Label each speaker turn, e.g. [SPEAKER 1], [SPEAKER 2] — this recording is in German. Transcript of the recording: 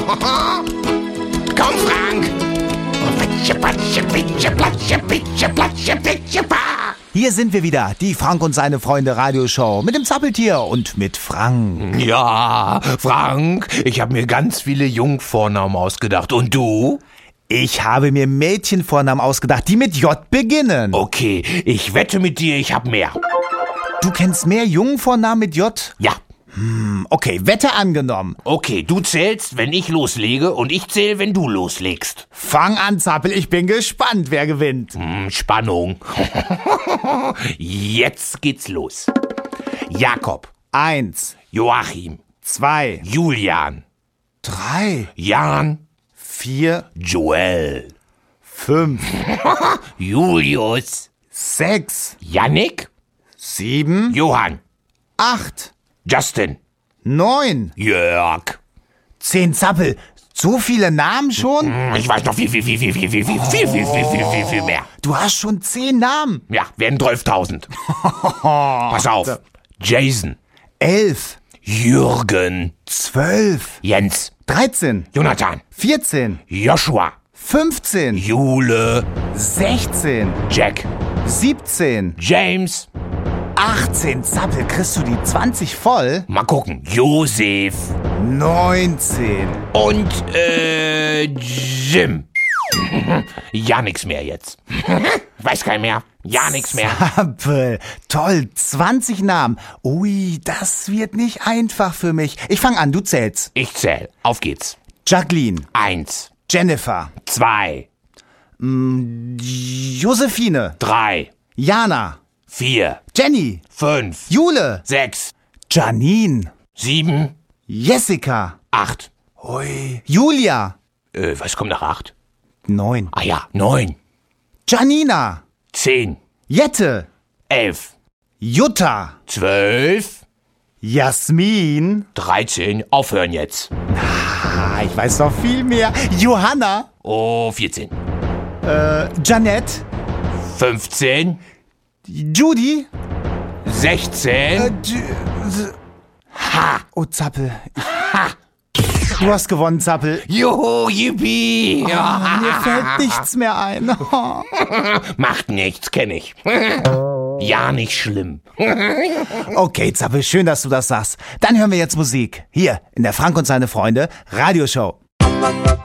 [SPEAKER 1] Komm, Frank. Witsche, patsche, witsche, platsche, witsche, platsche, witsche, pa.
[SPEAKER 2] Hier sind wir wieder, die Frank und seine Freunde Radioshow mit dem Zappeltier und mit Frank.
[SPEAKER 1] Ja, Frank, ich habe mir ganz viele Jungvornamen ausgedacht. Und du?
[SPEAKER 2] Ich habe mir Mädchenvornamen ausgedacht, die mit J beginnen.
[SPEAKER 1] Okay, ich wette mit dir, ich habe mehr.
[SPEAKER 2] Du kennst mehr Jungvornamen mit J?
[SPEAKER 1] Ja.
[SPEAKER 2] Okay, Wette angenommen.
[SPEAKER 1] Okay, du zählst, wenn ich loslege, und ich zähle, wenn du loslegst.
[SPEAKER 2] Fang an, Zappel, ich bin gespannt, wer gewinnt.
[SPEAKER 1] Spannung. Jetzt geht's los. Jakob,
[SPEAKER 2] 1,
[SPEAKER 1] Joachim,
[SPEAKER 2] 2,
[SPEAKER 1] Julian,
[SPEAKER 2] 3,
[SPEAKER 1] Jan,
[SPEAKER 2] 4,
[SPEAKER 1] Joel,
[SPEAKER 2] 5,
[SPEAKER 1] Julius,
[SPEAKER 2] 6,
[SPEAKER 1] Yannick,
[SPEAKER 2] 7,
[SPEAKER 1] Johann,
[SPEAKER 2] 8,
[SPEAKER 1] Justin,
[SPEAKER 2] 9,
[SPEAKER 1] Jörg.
[SPEAKER 2] 10, Zappel. So viele Namen schon?
[SPEAKER 1] Ich weiß noch viel mehr.
[SPEAKER 2] Du hast schon 10 Namen.
[SPEAKER 1] Ja, werden 12.000. Pass auf. Jason,
[SPEAKER 2] 11,
[SPEAKER 1] Jürgen,
[SPEAKER 2] 12,
[SPEAKER 1] Jens,
[SPEAKER 2] 13,
[SPEAKER 1] Jonathan,
[SPEAKER 2] 14,
[SPEAKER 1] Joshua,
[SPEAKER 2] 15,
[SPEAKER 1] Jule,
[SPEAKER 2] 16,
[SPEAKER 1] Jack,
[SPEAKER 2] 17,
[SPEAKER 1] James,
[SPEAKER 2] 18, Zappel, kriegst du die 20 voll?
[SPEAKER 1] mal gucken, Josef
[SPEAKER 2] 19.
[SPEAKER 1] und Jim. Ja, nix mehr jetzt. Weiß kein mehr. Ja, nix mehr.
[SPEAKER 2] Zappel, toll, 20 Namen. Ui, das wird nicht einfach für mich. Ich fang an, du zählst.
[SPEAKER 1] Ich zähl. Auf geht's.
[SPEAKER 2] Jacqueline,
[SPEAKER 1] 1,
[SPEAKER 2] Jennifer,
[SPEAKER 1] 2,
[SPEAKER 2] Josephine,
[SPEAKER 1] 3,
[SPEAKER 2] Jana,
[SPEAKER 1] 4,
[SPEAKER 2] Jenny,
[SPEAKER 1] 5,
[SPEAKER 2] Jule,
[SPEAKER 1] 6,
[SPEAKER 2] Janine,
[SPEAKER 1] 7,
[SPEAKER 2] Jessica,
[SPEAKER 1] 8.
[SPEAKER 2] ui, Julia,
[SPEAKER 1] Was kommt nach 8?
[SPEAKER 2] 9,
[SPEAKER 1] Ah ja, 9,
[SPEAKER 2] Janina,
[SPEAKER 1] 10,
[SPEAKER 2] Jette,
[SPEAKER 1] 11,
[SPEAKER 2] Jutta,
[SPEAKER 1] 12,
[SPEAKER 2] Jasmin,
[SPEAKER 1] 13. Aufhören jetzt.
[SPEAKER 2] ich weiß noch viel mehr, Johanna,
[SPEAKER 1] Oh, 14,
[SPEAKER 2] Janette,
[SPEAKER 1] 15,
[SPEAKER 2] Judy,
[SPEAKER 1] 16. Ha!
[SPEAKER 2] Oh, Zappel. Du hast gewonnen, Zappel.
[SPEAKER 1] Juhu, yippie!
[SPEAKER 2] Mir fällt nichts mehr ein.
[SPEAKER 1] Macht nichts, kenn ich. Ja, nicht schlimm.
[SPEAKER 2] Okay, Zappel, schön, dass du das sagst. Dann hören wir jetzt Musik. Hier in der Frank und seine Freunde Radioshow.